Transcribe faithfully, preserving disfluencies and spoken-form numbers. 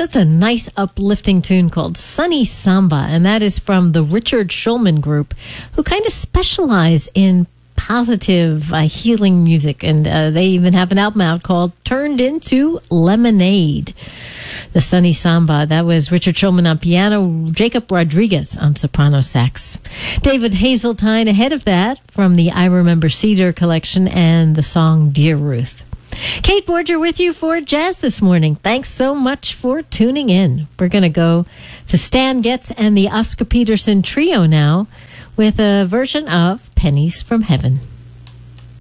just a nice uplifting tune called Sunny Samba, and that is from the Richard Shulman Group, who kind of specialize in positive uh, healing music, and uh, they even have an album out called Turned Into Lemonade. The Sunny Samba, that was Richard Shulman on piano, Jacob Rodriguez on soprano sax. David Hazeltine ahead of that from the I Remember Cedar collection and the song Dear Ruth. Kate Borger with you for Jazz this morning. Thanks so much for tuning in. We're going to go to Stan Getz and the Oscar Peterson Trio now with a version of Pennies from Heaven.